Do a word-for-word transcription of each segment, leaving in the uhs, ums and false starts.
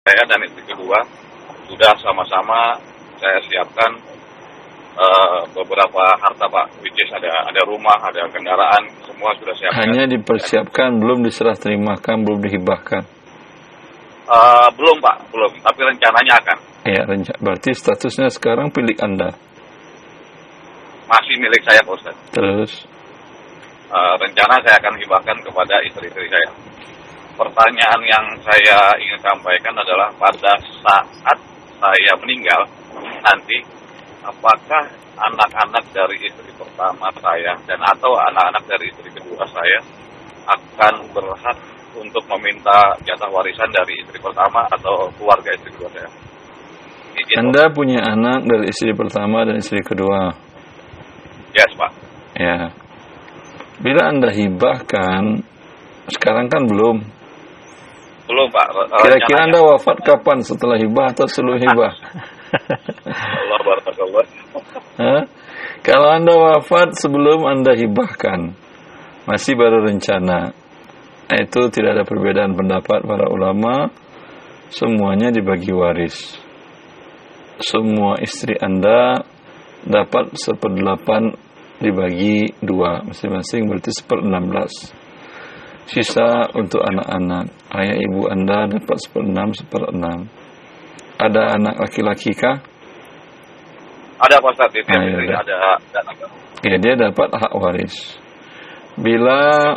saya dan istri kedua sudah sama-sama saya siapkan uh, beberapa harta Pak, which is ada ada rumah, ada kendaraan, semua sudah siapkan. Hanya dipersiapkan, ya. Belum diserah terimakan, belum dihibahkan. Uh, belum Pak, belum. Tapi rencananya akan. Ya, rencana. Berarti statusnya sekarang milik Anda. Masih milik saya Pak Ustaz. Terus? Uh, rencana saya akan hibahkan kepada istri-istri saya. Pertanyaan yang saya ingin sampaikan adalah pada saat saya meninggal nanti, apakah anak-anak dari istri pertama saya dan atau anak-anak dari istri kedua saya akan berhak untuk meminta jatah warisan dari istri pertama atau keluarga istri kedua saya? Izin, Anda Pak. Punya anak dari istri pertama dan istri kedua? Yes, Pak. Ya. Bila Anda hibahkan, sekarang kan belum. Belum Pak. Kira-kira Anda wafat kapan, setelah hibah atau sebelum hibah? Allah barakallah. Kalau Anda wafat sebelum Anda hibahkan, masih baru rencana. Itu tidak ada perbedaan pendapat para ulama, semuanya dibagi waris. Semua istri Anda dapat seperdelapan dibagi dua, masing-masing berarti seperenam belas. Sisa untuk anak-anak. Ayah ibu Anda dapat seperenam, seperenam. Ada anak laki-laki kah? Ada Pak Ustaz, itu nah, ya, ada. ada. Ya, dia dapat hak waris. Bila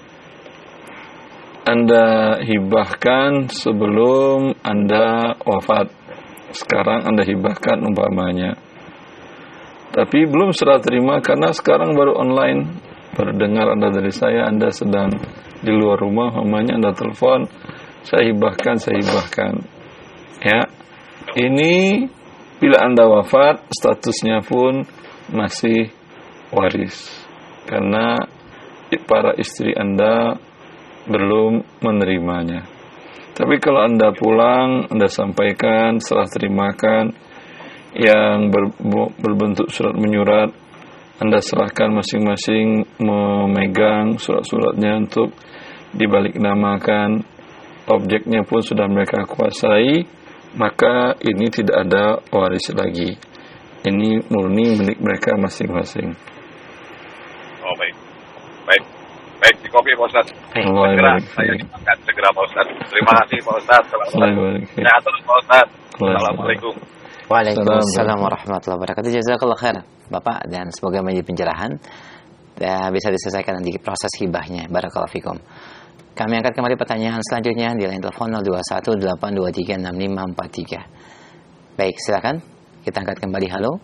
Anda hibahkan sebelum Anda wafat, sekarang Anda hibahkan umpamanya, tapi belum serah terima karena sekarang baru online. Baru dengar Anda dari saya, Anda sedang di luar rumah, umpamanya Anda telepon, saya hibahkan, saya hibahkan. Ya, ini bila Anda wafat, statusnya pun masih waris. Karena para istri Anda belum menerimanya. Tapi kalau Anda pulang, Anda sampaikan, serah terimakan, yang ber, berbentuk surat menyurat, Anda serahkan masing-masing memegang surat-suratnya untuk dibalik namakan, objeknya pun sudah mereka kuasai, maka ini tidak ada waris lagi. Ini murni milik mereka masing-masing. Oh baik, baik, baik di kopi Pak Ustaz. Segera saya akan segera Pak Ustaz. Terima kasih Pak Ustaz. Assalamualaikum. Sehat terus Pak Ustaz. Assalamualaikum. Waalaikumsalam warahmatullahi wabarakatuh. Jazakallah khair Bapak, dan semoga menjadi pencerahan dan bisa diselesaikan nanti proses hibahnya. Barakallahu fikum. Kami angkat kembali pertanyaan selanjutnya di line telepon nol dua satu delapan dua tiga enam lima empat tiga. Baik, silakan. Kita angkat kembali. Halo.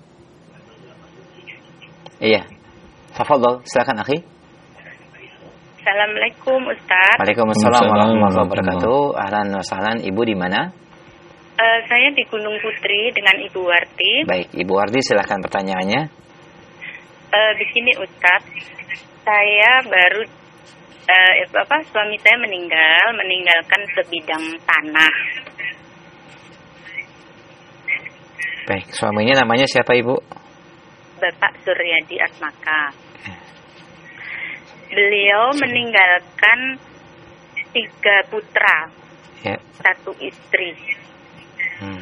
Iya. Tafadhol, silakan akhi. Assalamualaikum Ustaz. Waalaikumsalam warahmatullahi wabarakatuh. Ahlan wa sahlan. Ibu di mana? Uh, saya di Gunung Putri dengan Ibu Wardi. Baik, Ibu Wardi silakan pertanyaannya. Uh, begini Ustaz, saya baru uh, apa suami saya meninggal, meninggalkan sebidang tanah. Baik, suaminya namanya siapa Ibu? Bapak Suryadi Atmaka. Beliau meninggalkan tiga putra, ya. Satu istri. Hmm.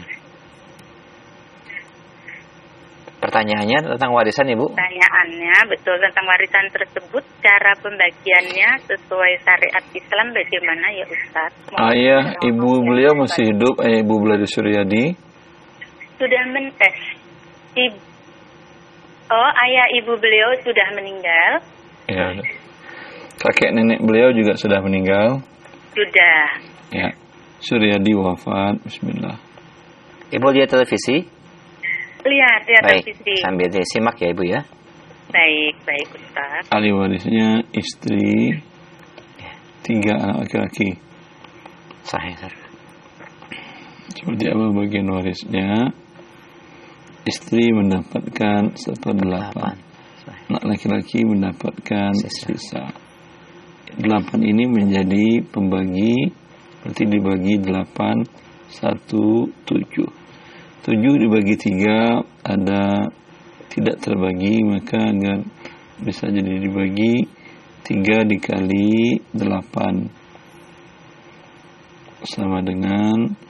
Pertanyaannya tentang warisan Ibu? Pertanyaannya betul tentang warisan tersebut, cara pembagiannya sesuai syariat Islam bagaimana ya Ustaz? Ayah ibu beliau masih hidup, ayah ibu beliau Suryadi? Sudah men eh, ibu, oh ayah ibu beliau sudah meninggal? Ya. Kakek nenek beliau juga sudah meninggal? Sudah. Ya. Suryadi wafat. Bismillah. Ibu lihat televisi? Lihat, lihat baik. televisi. Sambil disimak ya Ibu ya. Baik, baik Ustaz. Ahli warisnya istri, tiga anak laki-laki. Sahih, Sir. Seperti apa bagian warisnya? Istri mendapatkan seperdelapan, anak laki-laki mendapatkan sisa. sisa. Delapan ini menjadi pembagi, berarti dibagi delapan, satu, tujuh. Tujuh dibagi tiga, ada tidak terbagi, maka agar bisa jadi dibagi tiga dikali delapan sama dengan